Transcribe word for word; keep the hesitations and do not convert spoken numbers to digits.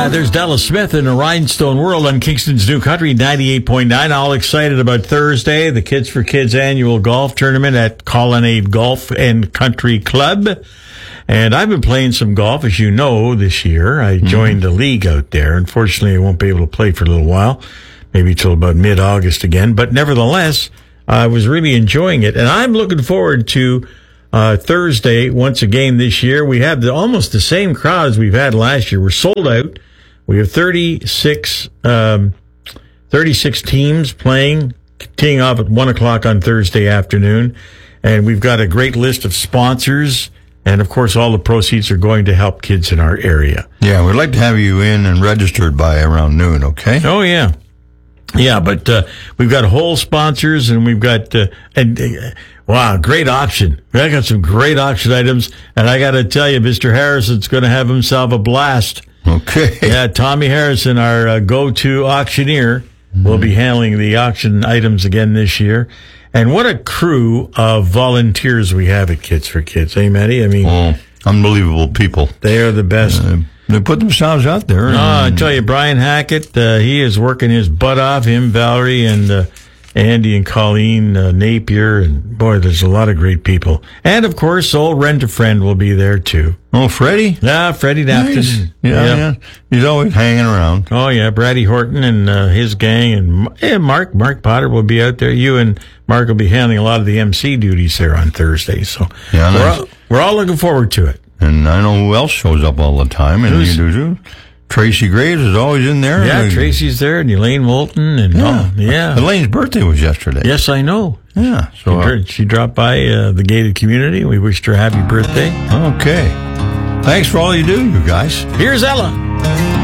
Yeah, there's Dallas Smith in the Rhinestone World on Kingston's New Country ninety-eight point nine. All excited about Thursday, the Kids for Kids annual golf tournament at Colonnade Golf and Country Club. And I've been playing some golf, as you know, this year. I joined mm-hmm. a league out there. Unfortunately, I won't be able to play for a little while, maybe till about mid-August again. But nevertheless, I was really enjoying it. And I'm looking forward to uh Thursday, once again this year. We have the, almost the same crowd as we've had last year. We're sold out. We have thirty-six, um, thirty-six teams playing, teeing off at one o'clock on Thursday afternoon. And we've got a great list of sponsors. And, of course, all the proceeds are going to help kids in our area. Yeah, we'd like to have you in and registered by around noon, okay? Oh, yeah. Yeah, but uh, we've got whole sponsors, and we've got, uh, and uh, wow, great auction. I got some great auction items, and I got to tell you, Mister Harrison's going to have himself a blast. Okay. Yeah, Tommy Harrison, our uh, go-to auctioneer, mm-hmm. will be handling the auction items again this year. And what a crew of volunteers we have at Kids for Kids, eh, Matty? I mean, oh, unbelievable people. They are the best. Uh, they put themselves out there. No, I tell you, Brian Hackett, uh, he is working his butt off. Him, Valerie, and uh, Andy and Colleen uh, Napier, and boy, there's a lot of great people. And of course, old Rent-A-Friend will be there too. Oh, Freddie? Yeah, Freddie Napton. Nice. Yeah, yeah, yeah. He's always hanging around. Oh, yeah, Brady Horton and uh, his gang, and yeah, Mark, Mark Potter will be out there. You and Mark will be handling a lot of the M C duties there on Thursday. So yeah, we're, nice. all, we're all looking forward to it. And I know who else shows up all the time. And Who's, you do too. Tracy Graves is always in there. Yeah, Tracy's there, and Elaine Moulton, and yeah, oh, yeah. Elaine's birthday was yesterday. Yes, I know. Yeah, so she, uh, she dropped by uh, the gated community. We wished her happy birthday. Okay, thanks for all you do, you guys. Here's Ella.